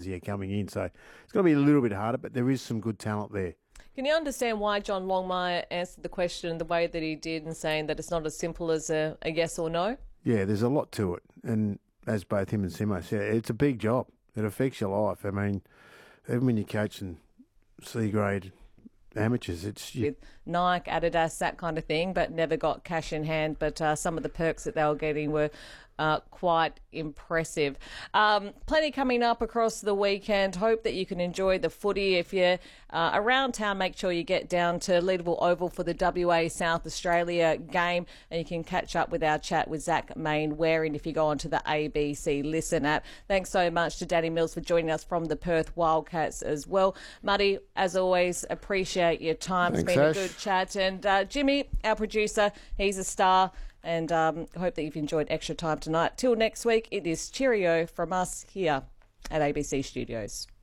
year coming in. So it's going to be a little bit harder, but there is some good talent there. Can you understand why John Longmire answered the question the way that he did and saying that it's not as simple as a yes or no? Yeah, there's a lot to it. And as both him and Simo said, it's a big job. It affects your life. I mean, even when you're coaching C-grade amateurs, with Nike, Adidas, that kind of thing, but never got cash in hand. But some of the perks that they were getting were quite impressive. Plenty coming up across the weekend. Hope that you can enjoy the footy. If you're around town, make sure you get down to Leederville Oval for the WA South Australia game, and you can catch up with our chat with Zach Mainwaring if you go onto the ABC Listen app. Thanks so much to Danny Mills for joining us from the Perth Wildcats as well. Muddy, as always, appreciate your time. Thanks, it's been Ash. a good chat. And Jimmy, our producer, he's a star. And hope that you've enjoyed extra time tonight. Till next week, it is cheerio from us here at ABC Studios.